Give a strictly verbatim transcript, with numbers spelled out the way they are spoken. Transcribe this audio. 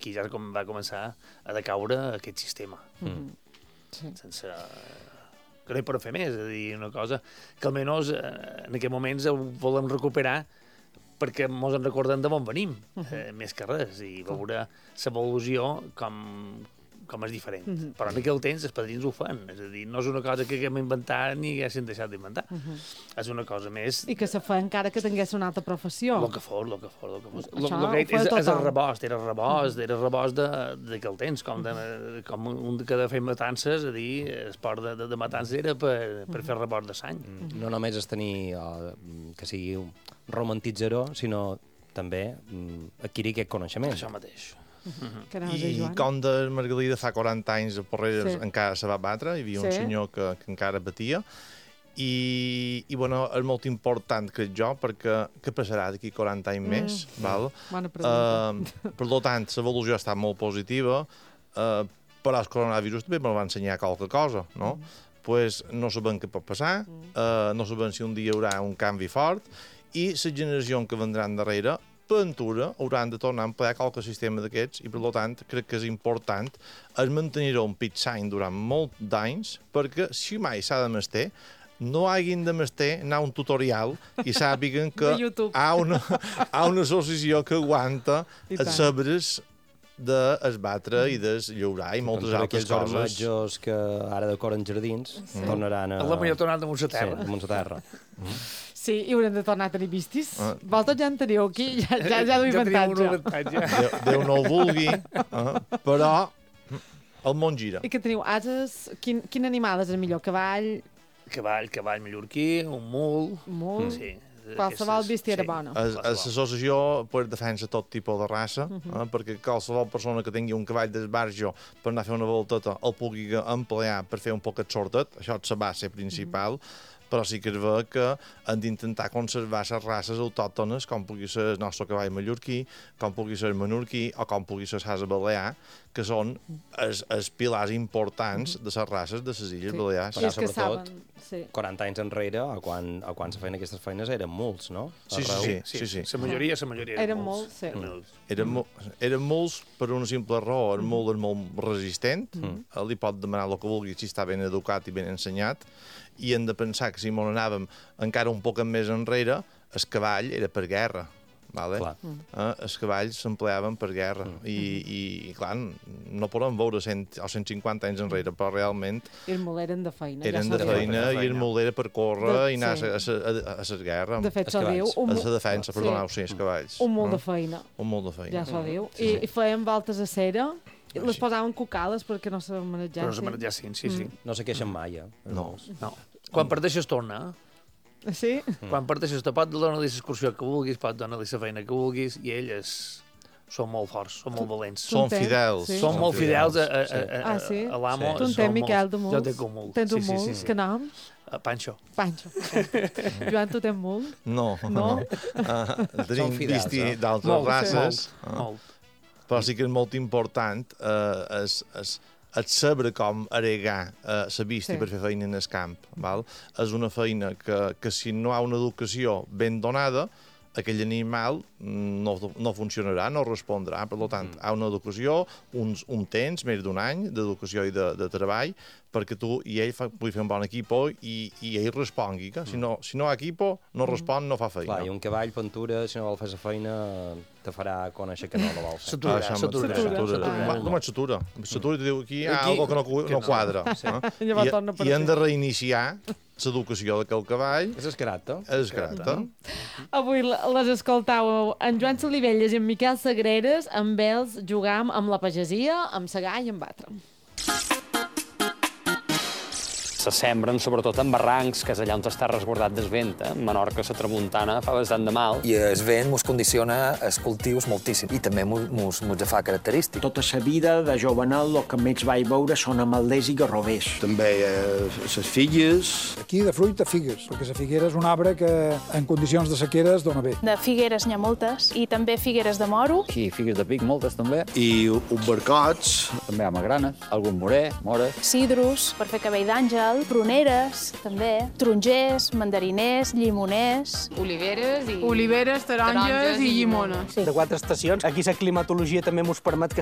aquí ja com va començar a decaure aquest sistema. Mm. Sí. Sense... que no hi podem fer més, és a dir, una cosa que almenys eh, en aquests moments ho volem recuperar perquè ens en recordem de on venim, uh -huh. eh, més que res, i veure l'evolució com, com és diferent. Uh -huh. Però en aquell temps els padrins ho fan, és a dir, no és una cosa que haguem inventat ni haguessin deixat d'inventar. Uh -huh. És una cosa més... I que se fa encara que tingués una altra professió. Lo que fos, lo que fos, lo que fos. Això Lo, lo que ho feia és, és el tothom. rebost, era el rebost, era el rebost d'aquell temps, com, de, com un que de fer matances, és a dir, esport de, de, de matances era per, per fer rebost de sang. Mm. No només és tenir, oh, que sigui romantitzador, sinó també mm, adquirir aquest coneixement. Això mateix. Uh-huh. I com de Margalida fa quaranta anys a Porreres sí. encara se va batre, hi havia sí. un senyor que, que encara patia, i, i bueno, és molt important, crec jo, perquè què passarà d'aquí quaranta anys mm. més, val? Bona pregunta. Uh, per tant, l'evolució ha estat molt positiva, uh, però el coronavirus també me va ensenyar qualque cosa, no? Mm. Pues no sabem què pot passar, mm. uh, no sabem si un dia hi haurà un canvi fort, i la generació que vendran darrere ventura hauran de tornar a emplear qualque sistema d'aquests i, per tant, crec que és important es mantenir un pit sany durant molt d'anys perquè, si mai s'ha de mester, no hagin de mester anar a un tutorial i sàpiguen que hi ha una, ha una associació que aguanta els sabres d'esbatre i de llaurar i moltes altres coses. Aquells armatjos que ara decoren jardins sí. tornaran a... La millor tornat damunt la terra. Sí, damunt la terra. Sí, i haurem de tornar a tenir vistis. Uh, Vosaltres ja en teniu aquí, ja, ja, ja duim avantatge. Déu, Déu no ho vulgui, uh, però el món gira. I que teniu ases, quin, quin animal és el millor? Cavall? Cavall, cavall mallorquí, un mul... Mul? Sí. Qualsevol bèstia era bona. L'associació pues, defensa tot tipus de raça, uh -huh. eh, perquè qualsevol persona que tingui un cavall d'esbarjo per anar a fer una volteta el pugui emplear per fer un poquet sortet, això és la base principal, uh -huh. però sí que es veu que han d'intentar conservar les races autòctones, com pugui ser el nostre cavall mallorquí, com pugui ser el menorquí o com pugui ser l'ase balear, que són els, els pilars importants de les races de les Illes sí. Balears. Però sobretot, sí. quaranta anys enrere, o quan, o quan se feien aquestes feines, eren molts, no? Sí, sí, sí. sí, sí. La majoria, la majoria eren, eren molts. molts, sí. Mm. Eren, mo eren molts per una simple raó. El mul és molt resistent, mm. li pot demanar el que vulgui si està ben educat i ben ensenyat, i hem de pensar que si mos anàvem encara un poc més enrere, el cavall era per guerra. Vale? Eh, els cavalls s'empleaven per guerra mm. I, i, i clar, no podem veure cent o cent cinquanta anys enrere, però realment i el mul eren de feina, eren ja de feina, feina i el mul era per córrer de, i anar sí. a les guerres, de fet s'ho diu a la defensa, perdoneu, sí, els cavalls un mul de feina, un mul de feina. ja s'ho diu, I, i feien voltes a cera i les posaven cucales perquè no se manegessin, no se manegessin, sí, sí. Mm. No se queixen mai, eh? No. no. Quan parteixes torna, sí? Mm. Quan parteixes te pot donar-li l'excursió que vulguis, pot donar-li la feina que vulguis, i ells són molt forts, són molt valents. Són fidels. Sí. Són molt fidels a, a, a, ah, sí? a l'amo. Tu en tens, Miquel, de muls? Jo tenc un mul. Tens un sí, mul? Sí, sí, sí. Que nom? Uh, Pancho. Pancho. Joan, tu tens mul? No. No? Uh, tenim visti d'altres races. Molt, molt. Però sí que és molt important eh, és, és, és saber com aregar la eh, vista sí. per fer feina en el camp. Val? És una feina que, que si no hi ha una educació ben donada, aquell animal no, no funcionarà, no respondrà. Per tant, mm. hi ha una educació, uns, un temps, més d'un any, d'educació i de, de treball, perquè tu i ell fa, pugui fer un bon equipo i, i ell respongui. Que? Si, no, si no hi ha equipo, no respon, no fa feina. Clar, i un cavall pintura, si no vol fer la feina, te farà conèixer que no la vol fer. S'atura, s'atura. Només s'atura. S'atura i te diu aquí hi ha alguna cosa que no, no quadra. Sí. I, I hem de reiniciar l'educació d'aquell cavall. És el caràcter. És el caràcter. Avui les escoltàveu en Joan Solivelles i en Miquel Sagreres, amb ells jugam amb la pagesia, amb segar i amb batre. Se sembren sobretot en barrancs, que és allà on està resguardat del vent. Eh? En Menorca, la tramuntana fa bastant de mal. I el vent mos condiciona els cultius moltíssim i també mos, mos fa característic. Tota la vida de jovenal el que més vaig veure són ametllers i garrovers. També les eh, figues. Aquí de fruita, figues, perquè la figuera és un arbre que en condicions de sequera es dona bé. De figueres n'hi ha moltes, i també figueres de moro. Sí, figues de pic, moltes també. I umbercots. També amagranes, algun morè, mores. Cidros, per fer cabell d'àngel, pruneres, també, tarongers, mandariners, llimoners... Oliveres i... Oliveres, taronges, taronges i, i llimones. Sí. De quatre estacions. Aquí la climatologia també ens permet que